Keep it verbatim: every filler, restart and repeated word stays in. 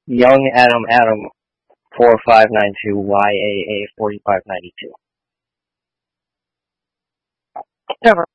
Young Adam Adam four five nine two Y A A forty five ninety two.